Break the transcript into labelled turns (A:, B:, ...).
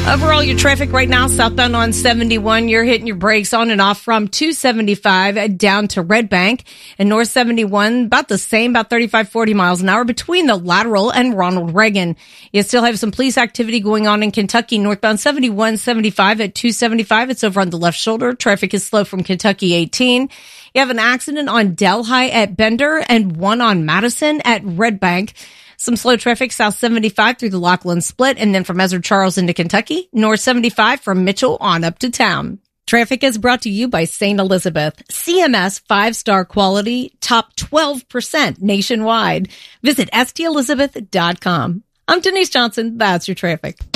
A: Overall, your traffic right now, southbound on 71, you're hitting your brakes on and off from 275 down to Red Bank, and North 71, about the same, about 35, 40 miles an hour between the Lateral and Ronald Reagan. You still have some police activity going on in Kentucky, northbound 71, 75 at 275. It's over on the left shoulder. Traffic is slow from Kentucky 18. You have an accident on Delhi at Bender and one on Madison at Red Bank. Some slow traffic south 75 through the Lachlan Split, and then from Ezra Charles into Kentucky, north 75 from Mitchell on up to town. Traffic is brought to you by St. Elizabeth. CMS 5-star quality, top 12% nationwide. Visit stelizabeth.com. I'm Denise Johnson. That's your traffic.